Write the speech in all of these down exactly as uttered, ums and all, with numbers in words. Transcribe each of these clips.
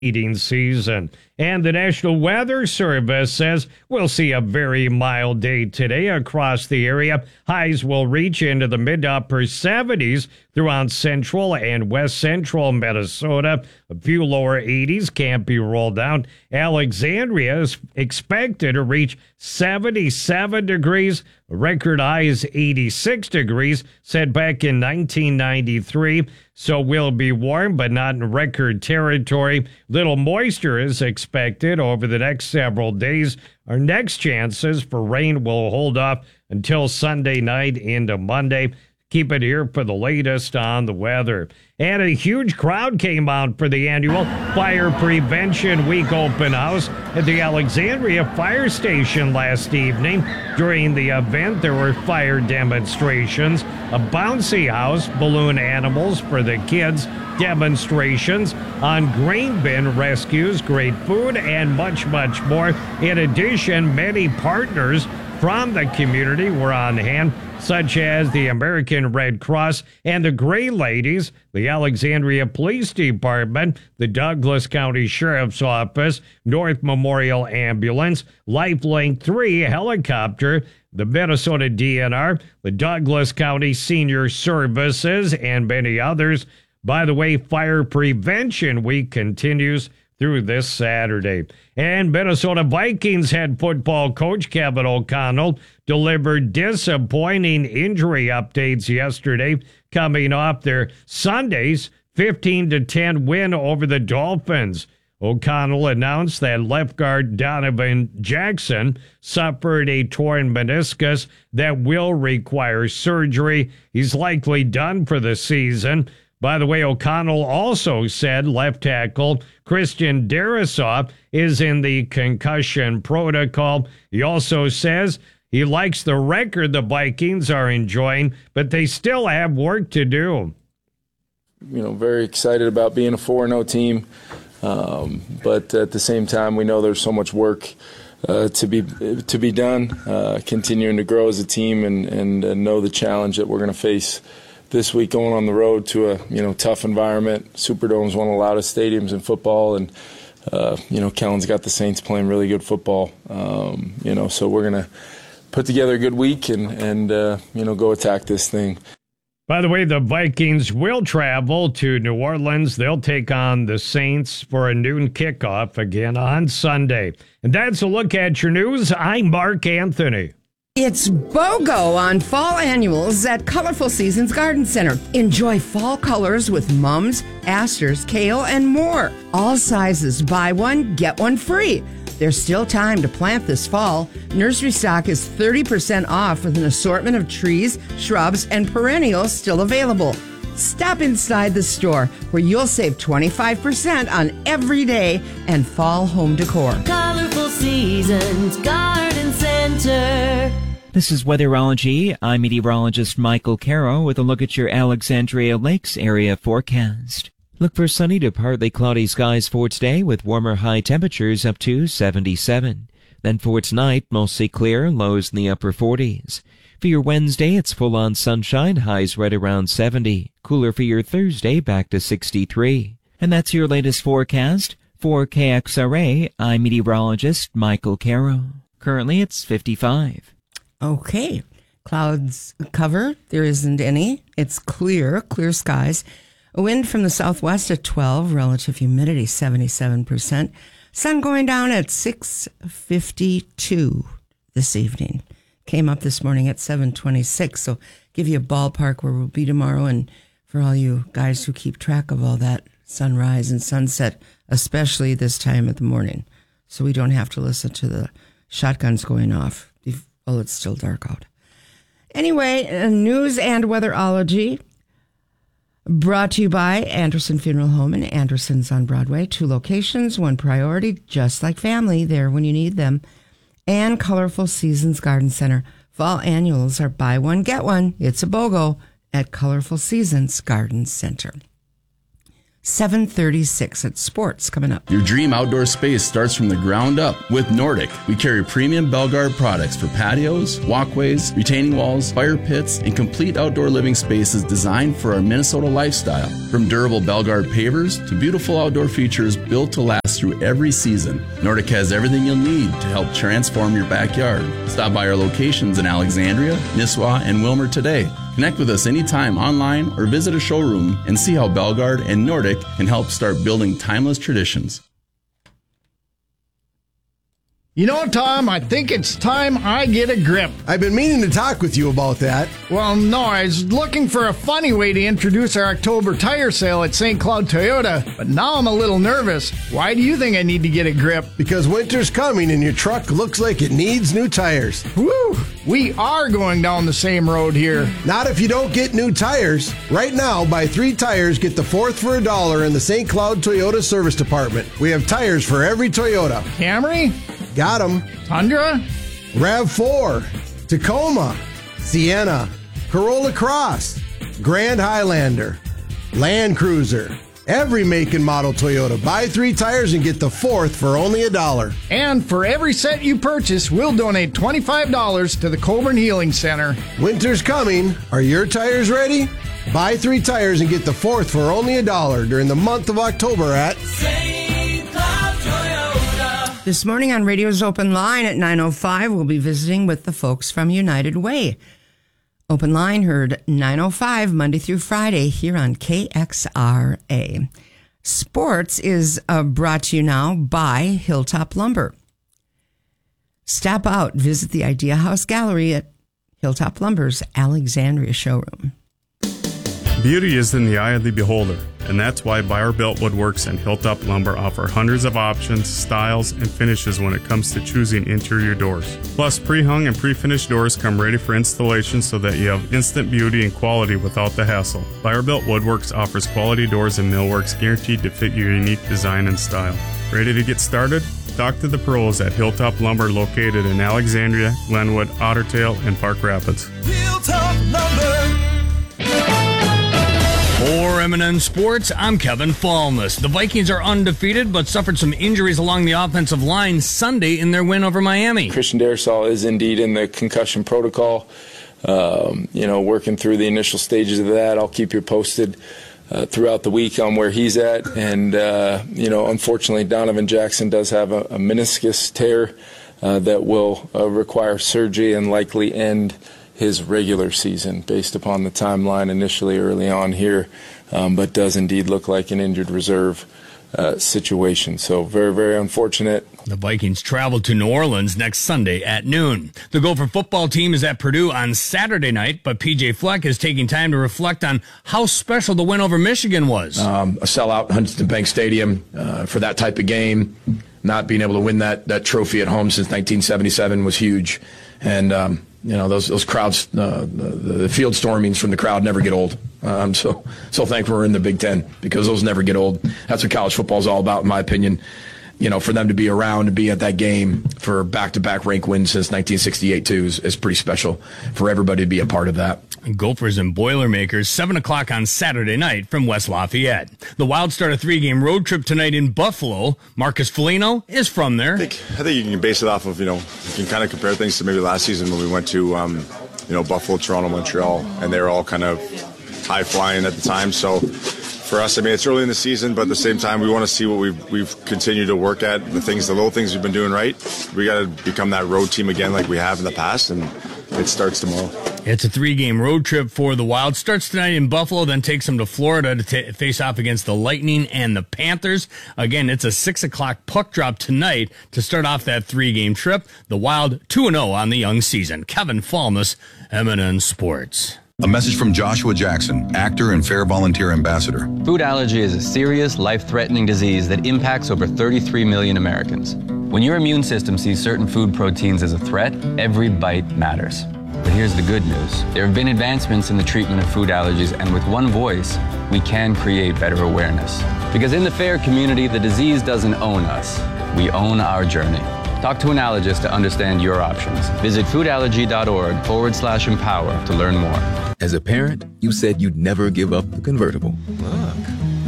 heating season. And the National Weather Service says we'll see a very mild day today across the area. Highs will reach into the mid to upper seventies throughout central and west central Minnesota. A few lower eighties can't be rolled out. Alexandria is expected to reach seventy-seven degrees. A record high is eighty-six degrees, set back in nineteen ninety-three. So we'll be warm, but not in record territory. Little moisture is expected over the next several days. Our next chances for rain will hold off until Sunday night into Monday. Keep it here for the latest on the weather. And a huge crowd came out for the annual Fire Prevention Week open house at the Alexandria Fire Station last evening. During the event, there were fire demonstrations, a bouncy house, balloon animals for the kids, demonstrations on grain bin rescues, great food, and much, much more. In addition, many partners from the community were on hand, such as the American Red Cross and the Gray Ladies, the Alexandria Police Department, the Douglas County Sheriff's Office, North Memorial Ambulance, Lifelink three helicopter, the Minnesota D N R, the Douglas County Senior Services, and many others. By the way, Fire Prevention Week continues through this Saturday. And Minnesota Vikings head football coach Kevin O'Connell delivered disappointing injury updates yesterday, coming off their Sunday's fifteen to ten win over the Dolphins. O'Connell announced that left guard Donovan Jackson suffered a torn meniscus that will require surgery. He's likely done for the season. By the way, O'Connell also said left tackle Christian Darrisaw is in the concussion protocol. He also says he likes the record the Vikings are enjoying, but they still have work to do. You know, very excited about being a four and oh team, um, but at the same time, we know there's so much work uh, to be to be done, uh, continuing to grow as a team and, and uh, know the challenge that we're going to face this week going on the road to a you know tough environment. Superdome's one of the loudest stadiums in football, and uh, you know Kellen's got the Saints playing really good football. Um, you know, so we're gonna put together a good week and and uh, you know go attack this thing. By the way, the Vikings will travel to New Orleans. They'll take on the Saints for a noon kickoff again on Sunday. And that's a look at your news. I'm Mark Anthony. It's BOGO on fall annuals at Colorful Seasons Garden Center. Enjoy fall colors with mums, asters, kale, and more. All sizes, buy one, get one free. There's still time to plant this fall. Nursery stock is thirty percent off with an assortment of trees, shrubs, and perennials still available. Stop inside the store where you'll save twenty-five percent on every day and fall home decor. Colorful Seasons Garden Center. This is Weatherology. I'm meteorologist Michael Caro with a look at your Alexandria Lakes area forecast. Look for sunny to partly cloudy skies for today with warmer high temperatures up to seventy-seven. Then for tonight, mostly clear, lows in the upper forties. For your Wednesday, it's full-on sunshine, highs right around seventy. Cooler for your Thursday, back to sixty-three. And that's your latest forecast. For K X R A, I'm meteorologist Michael Caro. Currently, it's fifty-five. Okay. Clouds cover. There isn't any. It's clear, clear skies. A wind from the southwest at twelve, relative humidity seventy-seven percent. Sun going down at six fifty-two this evening. Came up this morning at seven twenty-six, so give you a ballpark where we'll be tomorrow. And for all you guys who keep track of all that sunrise and sunset, especially this time of the morning, so we don't have to listen to the shotguns going off while it's still dark out. Anyway, news and weatherology brought to you by Anderson Funeral Home and Anderson's on Broadway. Two locations, one priority, just like family, there when you need them. And Colorful Seasons Garden Center. Fall annuals are buy one, get one. It's a BOGO at Colorful Seasons Garden Center. seven thirty-six at Sports coming up. Your dream outdoor space starts from the ground up with Nordic. We carry premium Belgard products for patios, walkways, retaining walls, fire pits, and complete outdoor living spaces designed for our Minnesota lifestyle. From durable Belgard pavers to beautiful outdoor features built to last through every season, Nordic has everything you'll need to help transform your backyard. Stop by our locations in Alexandria, Nisswa, and Wilmer today. Connect with us anytime online or visit a showroom and see how Belgard and Nordic can help start building timeless traditions. You know, Tom, I think it's time I get a grip. I've been meaning to talk with you about that. Well, no, I was looking for a funny way to introduce our October tire sale at Saint Cloud Toyota, but now I'm a little nervous. Why do you think I need to get a grip? Because winter's coming and your truck looks like it needs new tires. Woo! We are going down the same road here. Not if you don't get new tires. Right now, buy three tires, get the fourth for a dollar in the Saint Cloud Toyota Service Department. We have tires for every Toyota. Camry? Got them. Tundra? RAV four, Tacoma, Sienna, Corolla Cross, Grand Highlander, Land Cruiser. Every make and model Toyota. Buy three tires and get the fourth for only a dollar. And for every set you purchase, we'll donate twenty-five dollars to the Coburn Healing Center. Winter's coming. Are your tires ready? Buy three tires and get the fourth for only a dollar during the month of October at Saint Cloud Toyota. This morning on Radio's Open Line at nine oh five, we'll be visiting with the folks from United Way. Open Line heard nine oh five Monday through Friday here on K X R A. Sports is uh, brought to you now by Hilltop Lumber. Stop out, visit the Idea House Gallery at Hilltop Lumber's Alexandria showroom. Beauty is in the eye of the beholder, and that's why Buyer-Built Woodworks and Hilltop Lumber offer hundreds of options, styles, and finishes when it comes to choosing interior doors. Plus, pre-hung and pre-finished doors come ready for installation so that you have instant beauty and quality without the hassle. Buyer-Built Woodworks offers quality doors and millworks guaranteed to fit your unique design and style. Ready to get started? Talk to the pros at Hilltop Lumber, located in Alexandria, Glenwood, Ottertail, and Park Rapids. Hilltop Lumber. For M and N Sports, I'm Kevin Fallness. The Vikings are undefeated, but suffered some injuries along the offensive line Sunday in their win over Miami. Christian Darrisaw is indeed in the concussion protocol. Um, you know, working through the initial stages of that. I'll keep you posted uh, throughout the week on where he's at. And, uh, you know, unfortunately, Donovan Jackson does have a, a meniscus tear uh, that will uh, require surgery and likely end his regular season based upon the timeline initially early on here, um, but does indeed look like an injured reserve uh, situation. So very, very unfortunate. The Vikings travel to New Orleans next Sunday at noon. The Gopher football team is at Purdue on Saturday night, but P J Fleck is taking time to reflect on how special the win over Michigan was. Um, a sellout Huntington Bank Stadium uh, for that type of game. Not being able to win that, that trophy at home since nineteen seventy-seven was huge. And, um, you know, those those crowds, uh, the, the field stormings from the crowd never get old. I'm so so thankful we're in the Big Ten because those never get old. That's what college football is all about, in my opinion. You know, for them to be around and be at that game for back-to-back rank wins since nineteen sixty-eight, too, is, is pretty special for everybody to be a part of that. Gophers and Boilermakers, seven o'clock on Saturday night from West Lafayette. The Wild start a three-game road trip tonight in Buffalo. Marcus Foligno is from there. I think, I think you can base it off of, you know, you can kind of compare things to maybe last season when we went to, um, you know, Buffalo, Toronto, Montreal, and they were all kind of high-flying at the time, so... For us, I mean, it's early in the season, but at the same time, we want to see what we've we've continued to work at, the things, the little things we've been doing right. We got to become that road team again like we have in the past, and it starts tomorrow. It's a three-game road trip for the Wild. Starts tonight in Buffalo, then takes them to Florida to t- face off against the Lightning and the Panthers. Again, it's a six o'clock puck drop tonight to start off that three-game trip. The Wild two and oh on the young season. Kevin Fallness, M and N Sports. A message from Joshua Jackson, actor and Fair Volunteer Ambassador. Food allergy is a serious, life-threatening disease that impacts over thirty-three million Americans. When your immune system sees certain food proteins as a threat, every bite matters. But here's the good news. There have been advancements in the treatment of food allergies, and with one voice, we can create better awareness. Because in the FAIR community, the disease doesn't own us. We own our journey. Talk to an allergist to understand your options. Visit foodallergy.org forward slash empower to learn more. As a parent, you said you'd never give up the convertible. Look,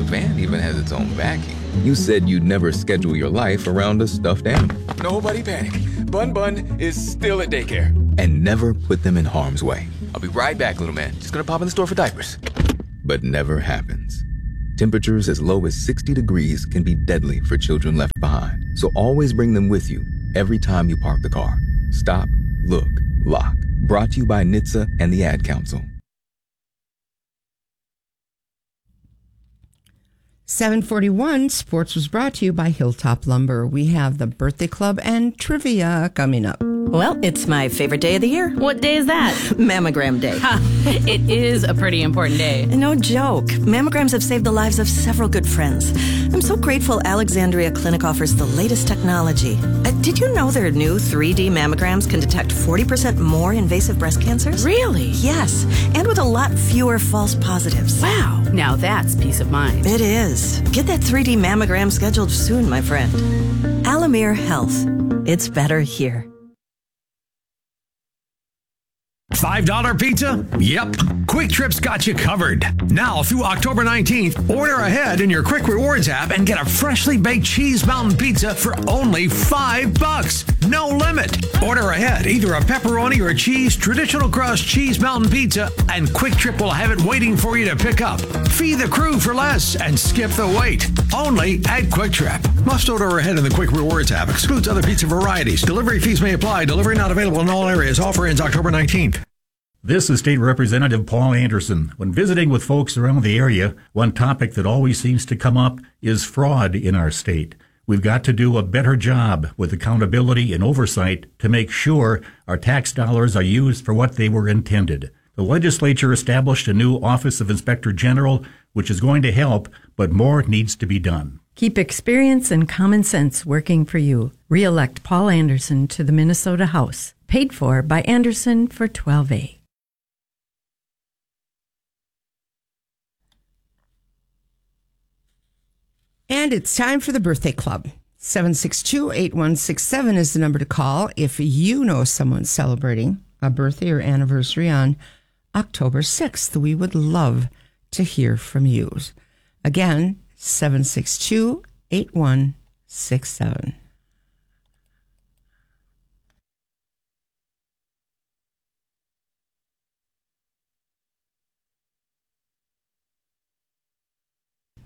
The van even has its own backing. You said you'd never schedule your life around a stuffed animal. Nobody panic. Bun Bun is still at daycare. And never put them in harm's way. I'll be right back, little man. Just gonna pop in the store for diapers. But never happens. Temperatures as low as sixty degrees can be deadly for children left behind. So always bring them with you every time you park the car. Stop, look, lock. Brought to you by N H T S A and the Ad Council. seven forty-one Sports was brought to you by Hilltop Lumber. We have the birthday club and trivia coming up. Well, it's my favorite day of the year. What day is that? Mammogram Day. Ha, it is a pretty important day. No joke. Mammograms have saved the lives of several good friends. I'm so grateful Alexandria Clinic offers the latest technology. Uh, did you know their new three D mammograms can detect forty percent more invasive breast cancers? Really? Yes, and with a lot fewer false positives. Wow. Now that's peace of mind. It is. Get that three D mammogram scheduled soon, my friend. Alamere Health. It's better here. five dollar pizza? Yep. Quick Trip's got you covered. Now through October nineteenth, order ahead in your Quick Rewards app and get a freshly baked Cheese Mountain Pizza for only five bucks. No limit. Order ahead either a pepperoni or cheese traditional crust Cheese Mountain Pizza, and Quick Trip will have it waiting for you to pick up. Feed the crew for less and skip the wait. Only at Quick Trip. Must order ahead in the Quick Rewards app. Excludes other pizza varieties. Delivery fees may apply. Delivery not available in all areas. Offer ends October nineteenth. This is State Representative Paul Anderson. When visiting with folks around the area, one topic that always seems to come up is fraud in our state. We've got to do a better job with accountability and oversight to make sure our tax dollars are used for what they were intended. The legislature established a new Office of Inspector General, which is going to help, but more needs to be done. Keep experience and common sense working for you. Re-elect Paul Anderson to the Minnesota House. Paid for by Anderson for twelve A. And it's time for the birthday club. seven six two, eight one six seven is the number to call if you know someone celebrating a birthday or anniversary on October sixth. We would love to hear from you. Again, seven six two, eight one six seven.